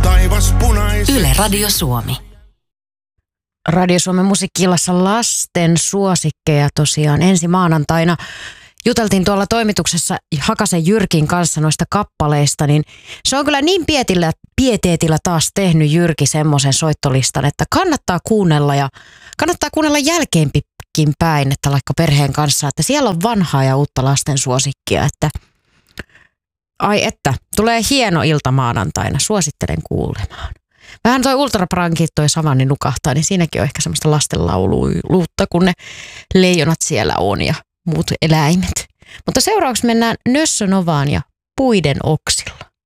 taivas punaiseksi. Yle Radio Suomi. Radio Suomen musiikki-illassa lasten suosikkeja tosiaan ensi maanantaina. Juteltiin toimituksessa Hakasen Jyrkin kanssa noista kappaleista, niin se on kyllä niin pieteetillä taas tehnyt Jyrki semmoisen soittolistan, että kannattaa kuunnella ja kannattaa kuunnella jälkeenkin päin, että vaikka perheen kanssa, että siellä on vanhaa ja uutta lasten suosikkia, että ai että, tulee hieno ilta maanantaina, suosittelen kuulemaan. Vähän toi Ultraprankit, toi Savanni nukahtaa, niin siinäkin on ehkä semmoista lastenlauluutta, kun ne leijonat siellä on ja muut eläimet. Mutta seuraavaksi mennään Nössö Novaan ja Puiden oksilla.